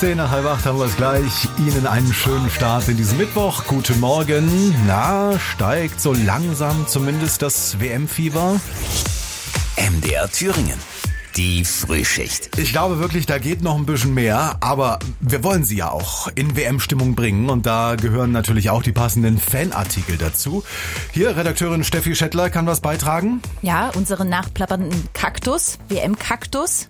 17, nach 7:30 haben wir es gleich. Ihnen einen schönen Start in diesen Mittwoch. Guten Morgen. Na, steigt so langsam zumindest das WM-Fieber? MDR Thüringen. Die Frühschicht. Ich glaube wirklich, da geht noch ein bisschen mehr, aber wir wollen Sie ja auch in WM-Stimmung bringen und da gehören natürlich auch die passenden Fanartikel dazu. Hier, Redakteurin Steffi Schettler kann was beitragen. Ja, unseren nachplappernden Kaktus, WM-Kaktus.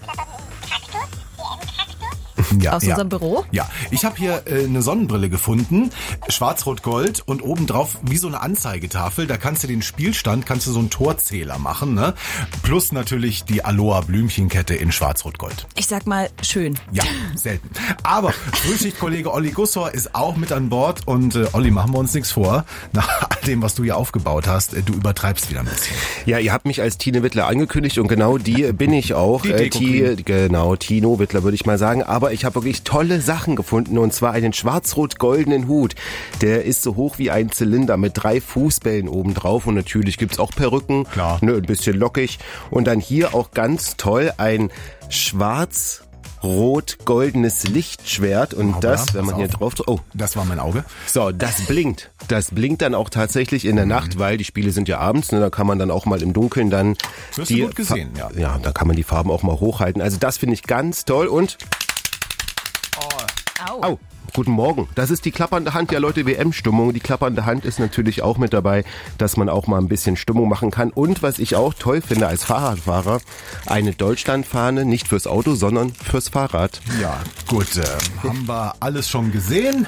Ja, aus unserem Büro? Ja, ich habe hier eine Sonnenbrille gefunden, schwarz-rot-gold und obendrauf wie so eine Anzeigetafel. Da kannst du den Spielstand, kannst du so einen Torzähler machen, ne? Plus natürlich die Aloha-Blümchenkette in schwarz-rot-gold. Ich sag mal, schön. Ja, selten. Aber Frühschichtkollege Olli Gussor ist auch mit an Bord und Olli, machen wir uns nichts vor. Nach all dem, was du hier aufgebaut hast, du übertreibst wieder ein bisschen. Ja, ihr habt mich als Tine Wittler angekündigt und genau die bin ich auch. Die Tino Wittler würde ich mal sagen. Aber ich habe wirklich tolle Sachen gefunden und zwar einen schwarz-rot-goldenen Hut. Der ist so hoch wie ein Zylinder mit 3 Fußbällen oben drauf und natürlich gibt's auch Perücken. Klar. Ne, ein bisschen lockig. Und dann hier auch ganz toll ein schwarz-rot-goldenes Lichtschwert und das, wenn man hier drauf... Oh, das war mein Auge. so, das blinkt. Das blinkt dann auch tatsächlich in der Nacht, weil die Spiele sind ja abends, ne, da kann man dann auch mal im Dunkeln dann... Wirst du gut gesehen, ja. Ja, da kann man die Farben auch mal hochhalten. Also das finde ich ganz toll und... Au. Guten Morgen. Das ist die klappernde Hand. Ja, Leute, WM-Stimmung. Die klappernde Hand ist natürlich auch mit dabei, dass man auch mal ein bisschen Stimmung machen kann. Und was ich auch toll finde als Fahrradfahrer, eine Deutschlandfahne, nicht fürs Auto, sondern fürs Fahrrad. Ja, gut. Haben wir alles schon gesehen?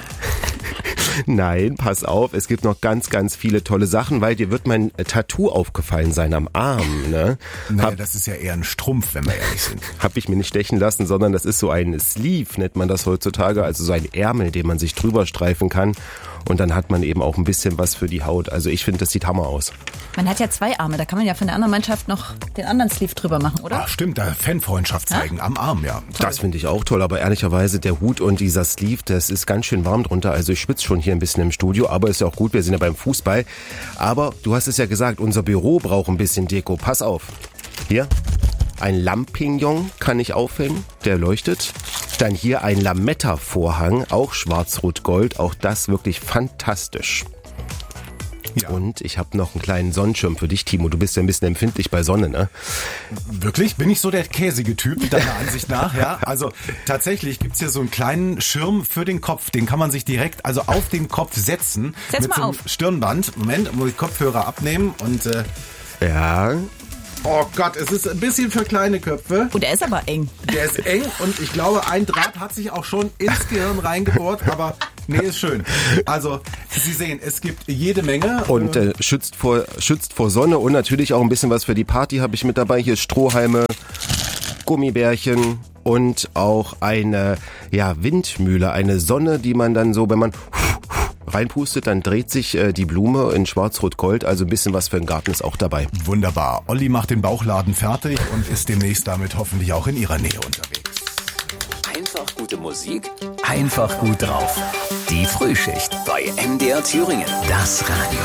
Nein, pass auf, es gibt noch ganz, ganz viele tolle Sachen, weil dir wird mein Tattoo aufgefallen sein am Arm. Ne? Naja, das ist ja eher ein Strumpf, wenn wir ehrlich sind. Hab ich mir nicht stechen lassen, sondern das ist so ein Sleeve, nennt man das heutzutage, also so ein Ärmel, den man sich drüber streifen kann. Und dann hat man eben auch ein bisschen was für die Haut. Also ich finde, das sieht Hammer aus. Man hat ja 2 Arme, da kann man ja von der anderen Mannschaft noch den anderen Sleeve drüber machen, oder? Ach stimmt, da Fanfreundschaft zeigen, am Arm, ja. Das finde ich auch toll, aber ehrlicherweise der Hut und dieser Sleeve, das ist ganz schön warm drunter. Also ich schwitze schon hier ein bisschen im Studio, aber ist ja auch gut, wir sind ja beim Fußball. Aber du hast es ja gesagt, unser Büro braucht ein bisschen Deko. Pass auf. Hier, ein Lampignons kann ich aufhängen, der leuchtet. Dann hier ein Lametta-Vorhang, auch schwarz-rot-gold, auch das wirklich fantastisch. Ja. Und ich habe noch einen kleinen Sonnenschirm für dich, Timo. Du bist ja ein bisschen empfindlich bei Sonne, ne? Wirklich? Bin ich so der käsige Typ, deiner Ansicht nach? Ja, also tatsächlich gibt's hier so einen kleinen Schirm für den Kopf. Den kann man sich direkt also auf den Kopf setzen. Setz mit mal so einem auf. Stirnband. Moment, muss ich Kopfhörer abnehmen und... Ja. Oh Gott, es ist ein bisschen für kleine Köpfe. Oh, der ist aber eng. Der ist eng und ich glaube, ein Draht hat sich auch schon ins Gehirn reingebohrt, aber nee, ist schön. Also, Sie sehen, es gibt jede Menge. Und schützt vor Sonne und natürlich auch ein bisschen was für die Party habe ich mit dabei. Hier Strohhalme, Gummibärchen und auch eine Windmühle, eine Sonne, die man dann so, wenn man reinpustet, dann dreht sich die Blume in schwarz-rot-gold, also ein bisschen was für den Garten ist auch dabei. Wunderbar. Olli macht den Bauchladen fertig und ist demnächst damit hoffentlich auch in Ihrer Nähe unterwegs. Einfach gute Musik, einfach gut drauf. Die Frühschicht bei MDR Thüringen. Das Radio.